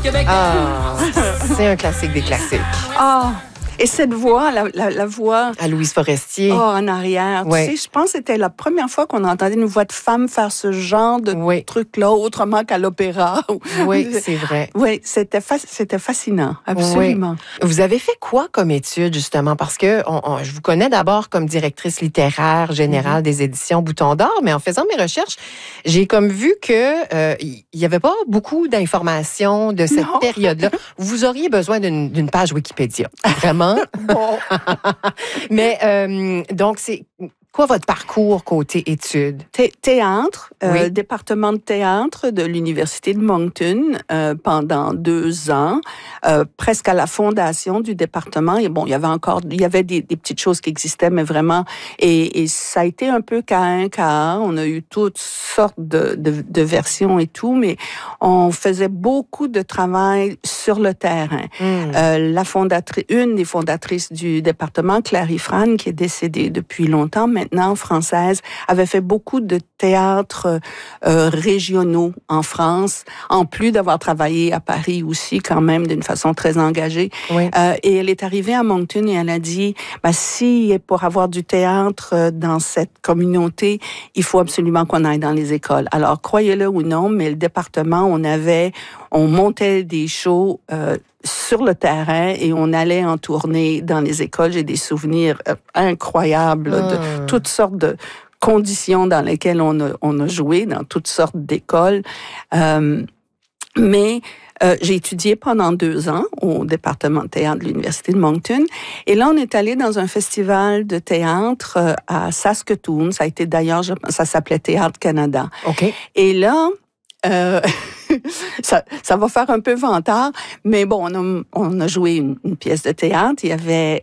Ah, c'est un classique des classiques. Ah! Et cette voix, la voix... À Louise Forestier. Oh, en arrière. Ouais. Tu sais, je pense que c'était la première fois qu'on entendait une voix de femme faire ce genre de truc-là, autrement qu'à l'opéra. Oui, c'est vrai. Oui, c'était fascinant, absolument. Oui. Vous avez fait quoi comme étude, justement? Parce que je vous connais d'abord comme directrice littéraire générale des éditions Bouton d'Or, mais en faisant mes recherches, j'ai comme vu que il y avait pas beaucoup d'informations de cette période-là. Vous auriez besoin d'une page Wikipédia, vraiment. Bon. Mais donc, c'est quoi votre parcours côté études? Théâtre, département de théâtre de l'Université de Moncton pendant 2 ans, presque à la fondation du département. Et bon, il y avait des petites choses qui existaient, mais vraiment, et ça a été un peu cas un cas. On a eu toutes sortes de versions et tout, mais on faisait beaucoup de travail sur le terrain. Une des fondatrices du département, Clary Fran, qui est décédée depuis longtemps maintenant, française, avait fait beaucoup de théâtres régionaux en France, en plus d'avoir travaillé à Paris aussi, quand même, d'une façon très engagée. Oui. Et elle est arrivée à Moncton et elle a dit, si pour avoir du théâtre dans cette communauté, il faut absolument qu'on aille dans les écoles. Alors, croyez-le ou non, mais le département, on montait des shows sur le terrain et on allait en tournée dans les écoles. J'ai des souvenirs incroyables de toutes sortes de conditions dans lesquelles on a joué, dans toutes sortes d'écoles. Mais j'ai étudié pendant 2 ans au département de théâtre de l'Université de Moncton. Et là, on est allé dans un festival de théâtre à Saskatoon. Ça a été d'ailleurs, ça s'appelait Théâtre Canada. OK. Et là, ça va faire un peu vantard, mais bon, on a joué une pièce de théâtre. Il y avait